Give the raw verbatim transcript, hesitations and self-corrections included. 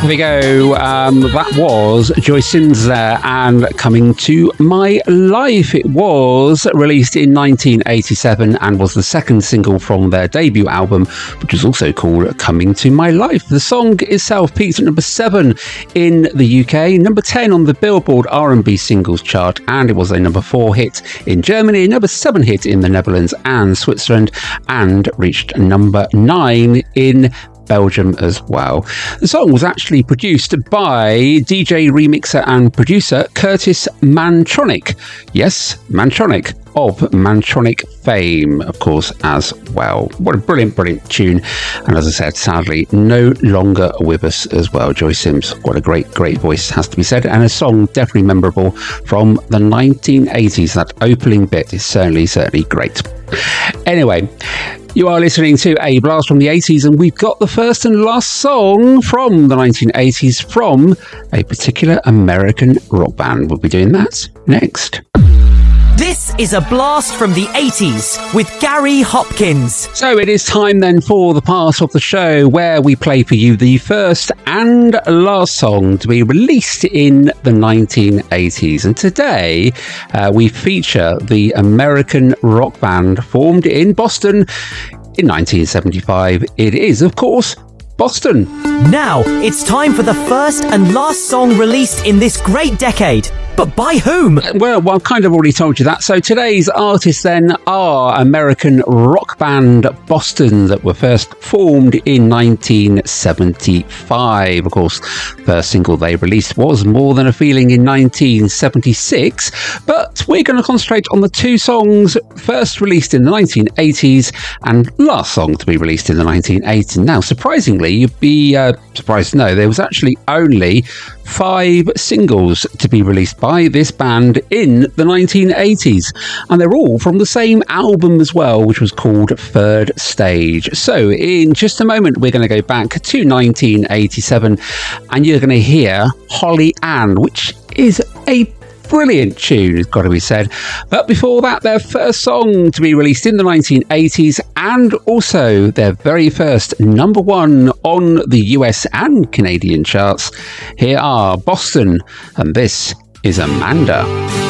There we go. Um, that was Joyce Sims there and Coming to My Life. It was released in nineteen eighty-seven and was the second single from their debut album, which was also called Coming to My Life. The song itself peaked at number seven in the U K, number ten on the Billboard R and B singles chart, and it was a number four hit in Germany, number seven hit in the Netherlands and Switzerland, and reached number nine in Belgium as well. The song was actually produced by D J, remixer and producer Curtis Mantronic. Yes, Mantronic of Mantronic fame, of course, as well. What a brilliant, brilliant tune. And as I said, sadly, no longer with us as well. Joyce Sims, what a great, great voice, has to be said. And a song definitely memorable from the nineteen eighties. That opening bit is certainly, certainly great. Anyway, you are listening to A Blast from the eighties, and we've got the first and last song from the nineteen eighties from a particular American rock band. We'll be doing that next. This is a blast from the eighties with Gary Hopkins. So it is time then for the part of the show where we play for you the first and last song to be released in the nineteen eighties. And today uh, we feature the American rock band formed in Boston in nineteen seventy-five. It is, of course, Boston. Now it's time for the first and last song released in this great decade. But by whom? Well, well, I've kind of already told you that. So today's artists then are American rock band Boston that were first formed in nineteen seventy-five. Of course, first single they released was More Than a Feeling in nineteen seventy-six. But we're going to concentrate on the two songs first released in the nineteen eighties and last song to be released in the nineteen eighties. Now, surprisingly, you'd be uh, surprised to know there was actually only five singles to be released by this band in the nineteen eighties, and they're all from the same album as well, which was called Third Stage. So in just a moment we're going to go back to nineteen eighty-seven and you're going to hear Holly Ann, which is a brilliant tune, it's got to be said. But before that, their first song to be released in the nineteen eighties and also their very first number one on the U S and Canadian charts. Here are Boston, and this is Amanda.